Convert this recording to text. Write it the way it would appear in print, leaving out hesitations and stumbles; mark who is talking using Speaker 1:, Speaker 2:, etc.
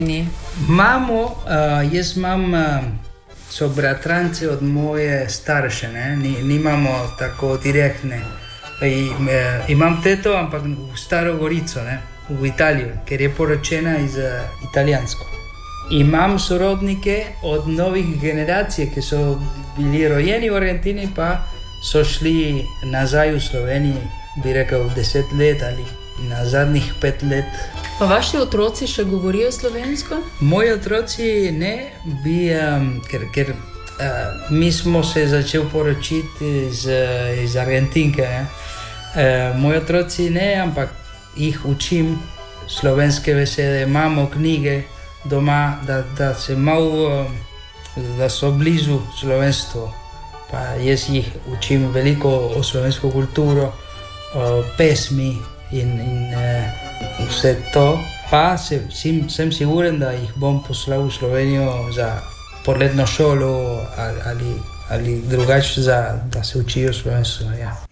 Speaker 1: Jaz imam so bratrance od moje starše, ne? Nimamo tako direktne. Imam teto, ampak v Staro Gorico, ne? V Italiji, ker je poročena iz italijansko. Imam sorodnike od novih generacij, ki so bili rojeni v Argentini, pa so šli nazaj v Sloveniji, bi rekel 10 let ali na zadnjih 5 let.
Speaker 2: Pa vaši otroci še govorijo slovensko?
Speaker 1: Moji otroci ne, ker mi smo se začeli poročiti iz Argentinke. Moji otroci ne, ampak jih učim slovenske besede, imamo knjige doma, da se malo, da so blizu slovenstvu. Pa jaz jih učim veliko o slovensko kulturo, pesmi in vse to. Pa sem siguren, da jih bom poslal v Slovenijo za poletno šolo ali drugače, da se učijo slovensko. Ja.